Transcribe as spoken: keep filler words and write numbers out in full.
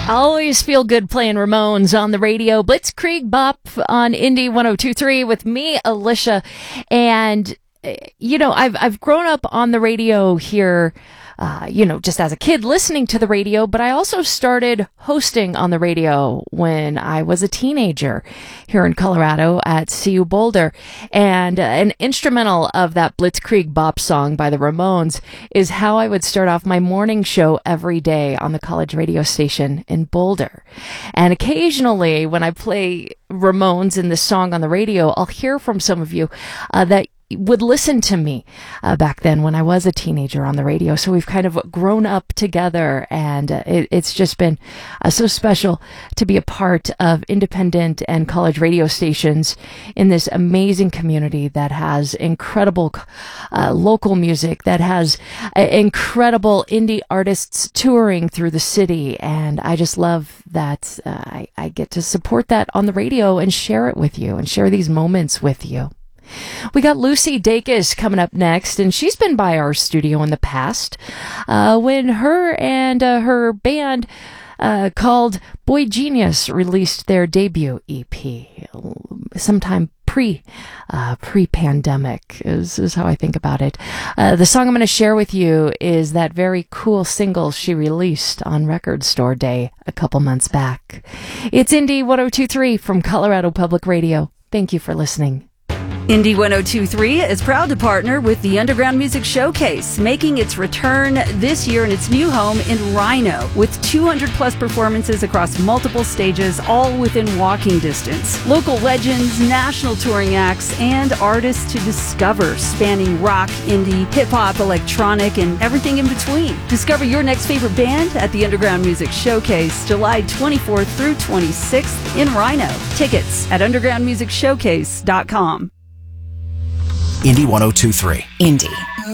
I always feel good playing Ramones on the radio. Blitzkrieg Bop on Indie one oh two point three with me, Alicia. And, you know, I've, I've grown up on the radio here, uh, you know, just as a kid listening to the radio, but I also started hosting on the radio when I was a teenager here in Colorado at C U Boulder. And uh, an instrumental of that Blitzkrieg Bop song by the Ramones is how I would start off my morning show every day on the college radio station in Boulder. And occasionally when I play Ramones in this song on the radio, I'll hear from some of you uh, that would listen to me uh, back then when I was a teenager on the radio. So we've kind of grown up together, and uh, it, it's just been uh, so special to be a part of independent and college radio stations in this amazing community that has incredible uh, local music, that has uh, incredible indie artists touring through the city. And I just love that uh, I, I get to support that on the radio and share it with you and share these moments with you. We got Lucy Dacus coming up next, and she's been by our studio in the past uh, when her and uh, her band uh, called Boy Genius released their debut E P sometime pre uh, pre-pandemic is, is how I think about it. Uh, the song I'm going to share with you is that very cool single she released on Record Store Day a couple months back. It's Indie one oh two point three from Colorado Public Radio. Thank you for listening. Indie one oh two point three is proud to partner with the Underground Music Showcase, making its return this year in its new home in Rhino, with two hundred plus performances across multiple stages, all within walking distance. Local legends, national touring acts, and artists to discover, spanning rock, indie, hip-hop, electronic, and everything in between. Discover your next favorite band at the Underground Music Showcase, July twenty-fourth through twenty-sixth in Rhino. Tickets at underground music showcase dot com. Indie one oh two point three. Indie